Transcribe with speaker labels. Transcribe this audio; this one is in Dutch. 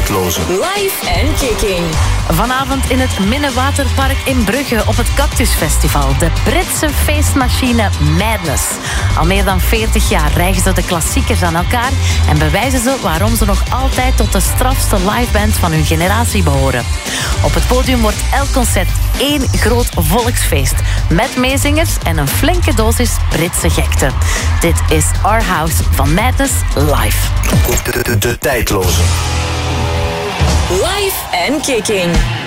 Speaker 1: tijdloze.
Speaker 2: Live en Kicking.
Speaker 3: Vanavond in het Minnewaterpark in Brugge op het Cactusfestival. De Britse feestmachine Madness. Al meer dan 40 jaar rijgen ze de klassiekers aan elkaar en bewijzen ze waarom ze nog altijd tot de strafste liveband van hun generatie behoren. Op het podium wordt elk concert één groot volksfeest. Met meezingers en een flinke dosis Britse gekte. Dit is Our House van Madness live.
Speaker 1: De tijdloze.
Speaker 2: Live en Kicking.